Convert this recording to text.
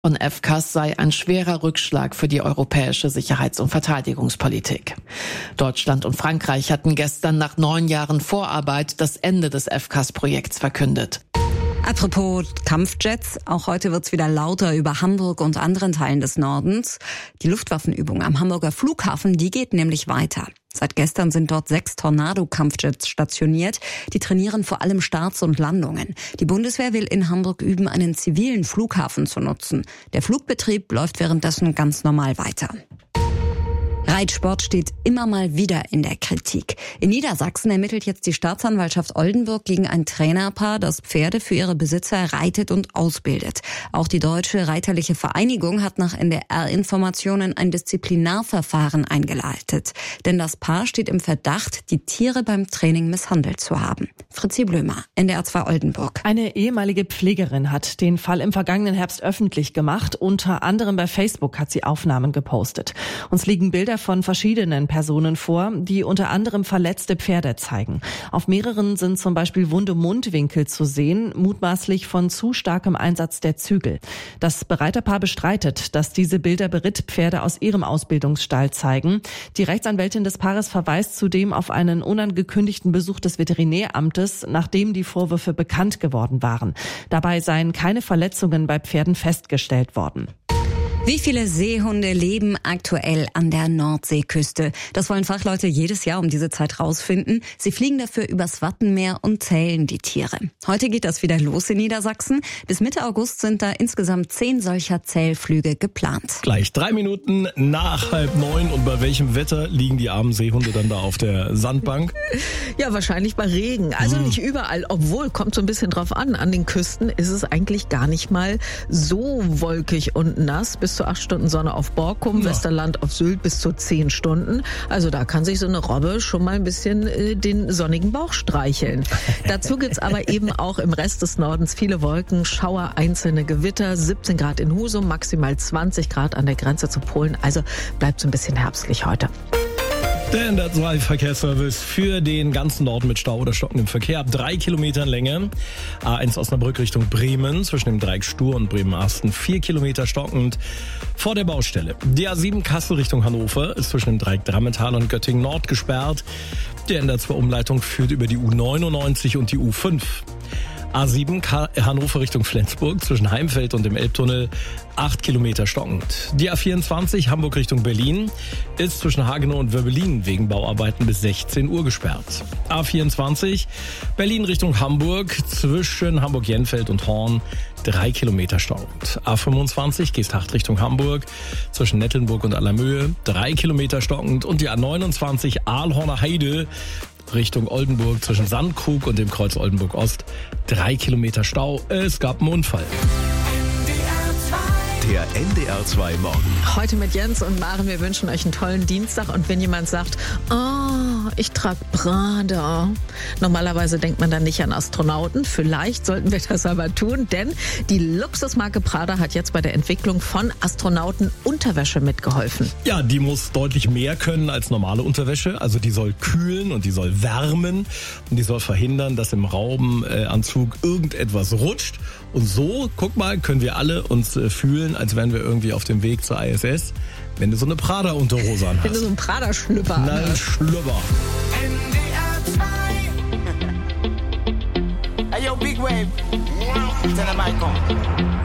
von FCAS sei ein schwerer Rückschlag für die europäische Sicherheits- und Verteidigungspolitik. Deutschland und Frankreich hatten gestern nach 9 Jahren Vorarbeit das Ende des FCAS-Projekts verkündet. Apropos Kampfjets, auch heute wird's wieder lauter über Hamburg und anderen Teilen des Nordens. Die Luftwaffenübung am Hamburger Flughafen, die geht nämlich weiter. Seit gestern sind dort 6 Tornado-Kampfjets stationiert. Die trainieren vor allem Starts und Landungen. Die Bundeswehr will in Hamburg üben, einen zivilen Flughafen zu nutzen. Der Flugbetrieb läuft währenddessen ganz normal weiter. Reitsport steht immer mal wieder in der Kritik. In Niedersachsen ermittelt jetzt die Staatsanwaltschaft Oldenburg gegen ein Trainerpaar, das Pferde für ihre Besitzer reitet und ausbildet. Auch die Deutsche Reiterliche Vereinigung hat nach NDR-Informationen ein Disziplinarverfahren eingeleitet. Denn das Paar steht im Verdacht, die Tiere beim Training misshandelt zu haben. Fritzi Blömer, NDR 2 Oldenburg. Eine ehemalige Pflegerin hat den Fall im vergangenen Herbst öffentlich gemacht. Unter anderem bei Facebook hat sie Aufnahmen gepostet. Uns liegen Bilder von verschiedenen Personen vor, die unter anderem verletzte Pferde zeigen. Auf mehreren sind zum Beispiel wunde Mundwinkel zu sehen, mutmaßlich von zu starkem Einsatz der Zügel. Das Bereiterpaar bestreitet, dass diese Bilder Berittpferde aus ihrem Ausbildungsstall zeigen. Die Rechtsanwältin des Paares verweist zudem auf einen unangekündigten Besuch des Veterinäramtes, nachdem die Vorwürfe bekannt geworden waren. Dabei seien keine Verletzungen bei Pferden festgestellt worden. Wie viele Seehunde leben aktuell an der Nordseeküste? Das wollen Fachleute jedes Jahr um diese Zeit rausfinden. Sie fliegen dafür übers Wattenmeer und zählen die Tiere. Heute geht das wieder los in Niedersachsen. Bis Mitte August sind da insgesamt 10 solcher Zählflüge geplant. Gleich 3 Minuten nach 8:30. Und bei welchem Wetter liegen die armen Seehunde dann da auf der Sandbank? Ja, wahrscheinlich bei Regen. Also nicht überall, obwohl, kommt so ein bisschen drauf an. An den Küsten ist es eigentlich gar nicht mal so wolkig und nass. Bis zu 8 Stunden Sonne auf Borkum, Westerland auf Sylt bis zu 10 Stunden. Also da kann sich so eine Robbe schon mal ein bisschen den sonnigen Bauch streicheln. Dazu gibt's aber eben auch im Rest des Nordens viele Wolken, Schauer, einzelne Gewitter, 17 Grad in Husum, maximal 20 Grad an der Grenze zu Polen. Also bleibt so ein bisschen herbstlich heute. Der NDR 2 Verkehrsservice für den ganzen Norden mit Stau oder stockendem Verkehr ab 3 Kilometern Länge. A1 Osnabrück Richtung Bremen zwischen dem Dreieck Stur und Bremen-Asten 4 Kilometer stockend vor der Baustelle. Die A7 Kassel Richtung Hannover ist zwischen dem Dreieck Drammental und Göttingen Nord gesperrt. Die NDR 2 Umleitung führt über die U99 und die U5. A7 Hannover Richtung Flensburg zwischen Heimfeld und dem Elbtunnel 8 Kilometer stockend. Die A24 Hamburg Richtung Berlin ist zwischen Hagenow und Wöbbelin wegen Bauarbeiten bis 16 Uhr gesperrt. A24 Berlin Richtung Hamburg zwischen Hamburg-Jenfeld und Horn 3 Kilometer stockend. A25 Geesthacht Richtung Hamburg zwischen Nettelnburg und Allermöhe 3 Kilometer stockend. Und die A29 Aalhorner Heide Richtung Oldenburg zwischen Sandkrug und dem Kreuz Oldenburg Ost 3 Kilometer Stau. Es gab einen Unfall. Der NDR 2 Morgen. Heute mit Jens und Maren, wir wünschen euch einen tollen Dienstag. Und wenn jemand sagt, ich trage Prada, normalerweise denkt man dann nicht an Astronauten. Vielleicht sollten wir das aber tun, denn die Luxusmarke Prada hat jetzt bei der Entwicklung von Astronautenunterwäsche mitgeholfen. Ja, die muss deutlich mehr können als normale Unterwäsche. Also die soll kühlen und die soll wärmen und die soll verhindern, dass im Raumanzug irgendetwas rutscht. Und so, guck mal, können wir alle uns fühlen, als wären wir irgendwie auf dem Weg zur ISS, wenn du so eine Prada-Unterhose anhast. Wenn du so einen Prada-Schlüpper anhast. Na, Schlüpper. NDR 2. Hey, yo, Big Wave. Tell them I come.